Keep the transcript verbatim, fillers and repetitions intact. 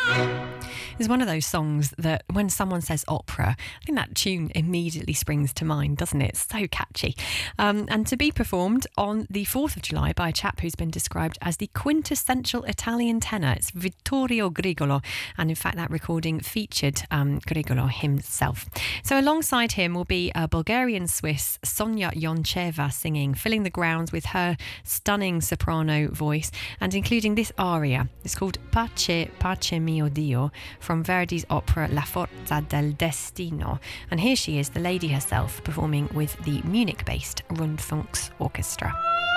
It's one of those songs that when someone says opera, I think that tune immediately springs to mind, doesn't it? It's so catchy. Um, and to be performed on the fourth of July by a chap who's been described as the quintessential Italian tenor. It's Vittorio Grigolo. And in fact, that recording featured um, Grigolo himself. So alongside him will be a Bulgarian-Swiss Sonia Yoncheva singing, filling the grounds with her stunning soprano voice and including this aria. It's called Pace, Pace mio Dio, from Verdi's opera La Forza del Destino. And here she is, the lady herself, performing with the Munich-based Rundfunks Orchestra.